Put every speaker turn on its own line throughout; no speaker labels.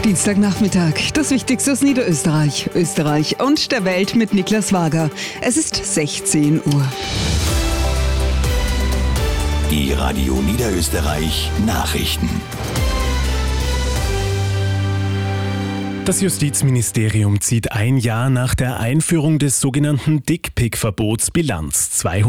Dienstagnachmittag, das Wichtigste aus Niederösterreich, Österreich und der Welt mit Niklas Wager. Es ist 16 Uhr.
Die Radio Niederösterreich Nachrichten.
Das Justizministerium zieht ein Jahr nach der Einführung des sogenannten Dickpick-Verbots Bilanz.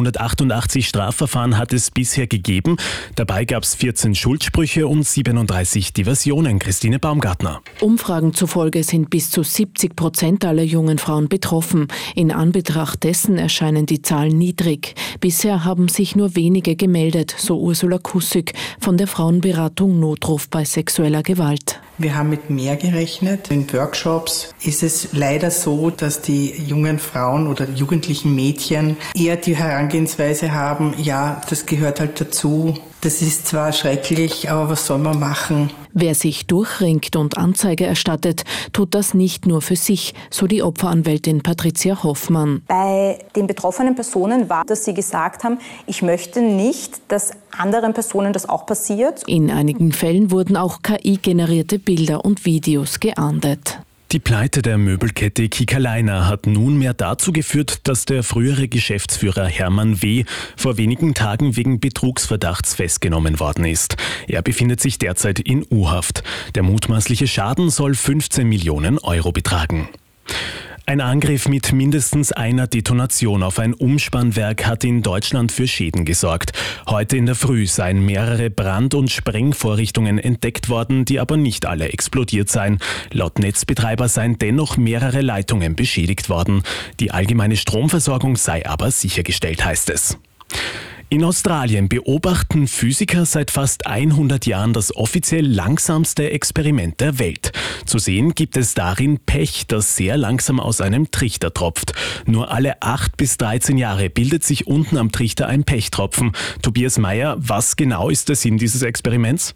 288 Strafverfahren hat es bisher gegeben. Dabei gab es 14 Schuldsprüche und 37 Diversionen. Christine Baumgartner.
Umfragen zufolge sind bis zu 70% aller jungen Frauen betroffen. In Anbetracht dessen erscheinen die Zahlen niedrig. Bisher haben sich nur wenige gemeldet, so Ursula Kussig von der Frauenberatung Notruf bei sexueller Gewalt.
Wir haben mit mehr gerechnet. In Workshops ist es leider so, dass die jungen Frauen oder jugendlichen Mädchen eher die Herangehensweise haben, ja, das gehört halt dazu. Das ist zwar schrecklich, aber was soll man machen?
Wer sich durchringt und Anzeige erstattet, tut das nicht nur für sich, so die Opferanwältin Patricia Hoffmann.
Bei den betroffenen Personen war, dass sie gesagt haben, ich möchte nicht, dass anderen Personen das auch passiert.
In einigen Fällen wurden auch KI-generierte Bilder und Videos geahndet.
Die Pleite der Möbelkette Kiekerleiner hat nunmehr dazu geführt, dass der frühere Geschäftsführer Hermann W. vor wenigen Tagen wegen Betrugsverdachts festgenommen worden ist. Er befindet sich derzeit in U-Haft. Der mutmaßliche Schaden soll 15 Millionen Euro betragen. Ein Angriff mit mindestens einer Detonation auf ein Umspannwerk hat in Deutschland für Schäden gesorgt. Heute in der Früh seien mehrere Brand- und Sprengvorrichtungen entdeckt worden, die aber nicht alle explodiert seien. Laut Netzbetreiber seien dennoch mehrere Leitungen beschädigt worden. Die allgemeine Stromversorgung sei aber sichergestellt, heißt es. In Australien beobachten Physiker seit fast 100 Jahren das offiziell langsamste Experiment der Welt. Zu sehen gibt es darin Pech, das sehr langsam aus einem Trichter tropft. Nur alle 8 bis 13 Jahre bildet sich unten am Trichter ein Pechtropfen. Tobias Meyer, was genau ist der Sinn dieses Experiments?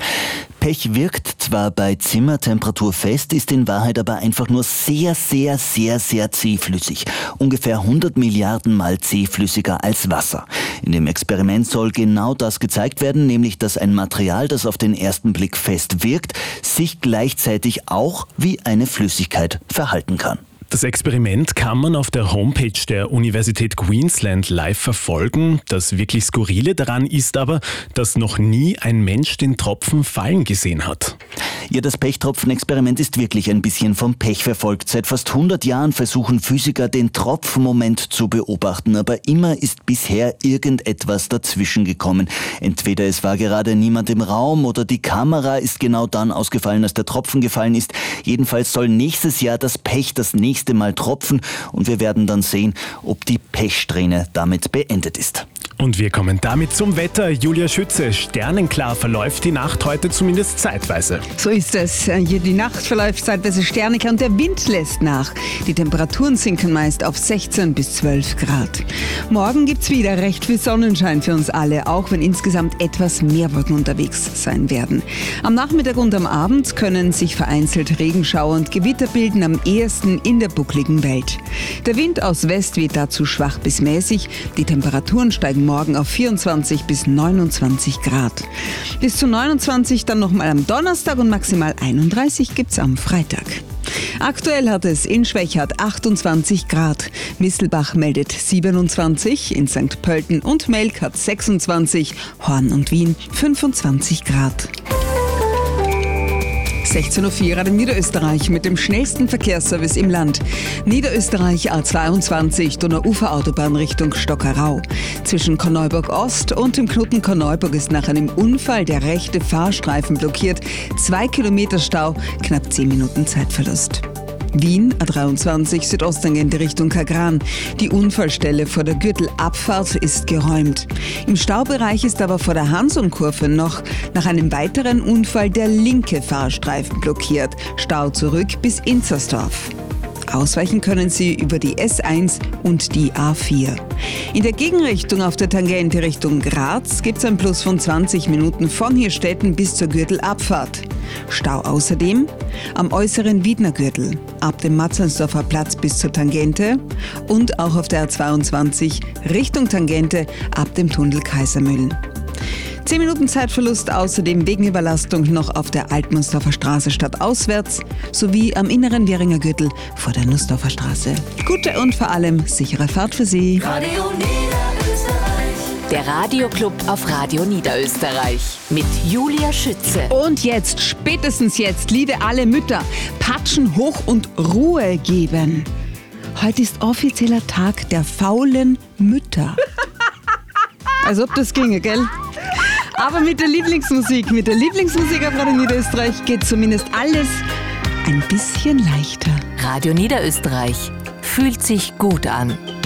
Pech wirkt zwar bei Zimmertemperatur fest, ist in Wahrheit aber einfach nur sehr zähflüssig. Ungefähr 100 Milliarden Mal zähflüssiger als Wasser. In dem Experiment soll genau das gezeigt werden, nämlich dass ein Material, das auf den ersten Blick fest wirkt, sich gleichzeitig auch wie eine Flüssigkeit verhalten kann.
Das Experiment kann man auf der Homepage der Universität Queensland live verfolgen. Das wirklich Skurrile daran ist aber, dass noch nie ein Mensch den Tropfen fallen gesehen hat.
Ja, das Pechtropfen-Experiment ist wirklich ein bisschen vom Pech verfolgt. Seit fast 100 Jahren versuchen Physiker, den Tropfenmoment zu beobachten, aber immer ist bisher irgendetwas dazwischen gekommen. Entweder es war gerade niemand im Raum oder die Kamera ist genau dann ausgefallen, als der Tropfen gefallen ist. Jedenfalls soll nächstes Jahr das Pech das nächste Mal tropfen und wir werden dann sehen, ob die Pechsträhne damit beendet ist.
Und wir kommen damit zum Wetter. Julia Schütze, sternenklar verläuft die Nacht heute zumindest zeitweise.
So ist es. Die Nacht verläuft zeitweise sternig und der Wind lässt nach. Die Temperaturen sinken meist auf 16 bis 12 Grad. Morgen gibt's wieder recht viel Sonnenschein für uns alle, auch wenn insgesamt etwas mehr Wolken unterwegs sein werden. Am Nachmittag und am Abend können sich vereinzelt Regenschauer und Gewitter bilden, am ehesten in der buckligen Welt. Der Wind aus West weht dazu schwach bis mäßig. Die Temperaturen steigen morgen auf 24 bis 29 Grad. Bis zu 29 dann nochmal am Donnerstag und maximal 31 gibt's am Freitag. Aktuell hat es in Schwechat 28 Grad. Misselbach meldet 27, in St. Pölten und Melk hat 26, Horn und Wien 25 Grad. 16.04 Uhr in Niederösterreich mit dem schnellsten Verkehrsservice im Land. Niederösterreich A22, Donauuferautobahn Richtung Stockerau. Zwischen Korneuburg Ost und dem Knoten Korneuburg ist nach einem Unfall der rechte Fahrstreifen blockiert. 2 Kilometer Stau, knapp 10 Minuten Zeitverlust. Wien, A23, Südosttangente Richtung Kagran. Die Unfallstelle vor der Gürtelabfahrt ist geräumt. Im Staubereich ist aber vor der Hansum-Kurve noch nach einem weiteren Unfall der linke Fahrstreifen blockiert. Stau zurück bis Inzersdorf. Ausweichen können Sie über die S1 und die A4. In der Gegenrichtung auf der Tangente Richtung Graz gibt es ein Plus von 20 Minuten von Hirstetten bis zur Gürtelabfahrt. Stau außerdem am äußeren Wiedner-Gürtel, ab dem Matzelsdorfer Platz bis zur Tangente und auch auf der A22 Richtung Tangente ab dem Tunnel Kaisermühlen. 10 Minuten Zeitverlust außerdem wegen Überlastung noch auf der Altnussdorfer Straße stadtauswärts sowie am inneren Währinger Gürtel vor der Nussdorfer Straße. Gute und vor allem sichere Fahrt für Sie.
Radio Niederösterreich. Der Radioclub auf Radio Niederösterreich mit Julia Schütze.
Und jetzt, spätestens jetzt, liebe alle Mütter, Patschen hoch und Ruhe geben. Heute ist offizieller Tag der faulen Mütter. Als ob das ginge, gell? Aber mit der Lieblingsmusik auf Radio Niederösterreich geht zumindest alles ein bisschen leichter.
Radio Niederösterreich fühlt sich gut an.